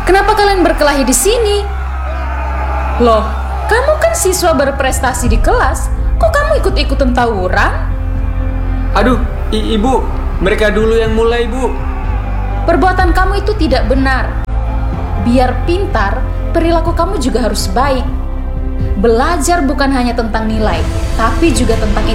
Kenapa kalian berkelahi di sini? Loh, kamu kan siswa berprestasi di kelas. Kok kamu ikut-ikutan tawuran? Aduh, Ibu, mereka dulu yang mulai, Bu. Perbuatan kamu itu tidak benar. Biar pintar, perilaku kamu juga harus baik. Belajar bukan hanya tentang nilai, tapi juga tentang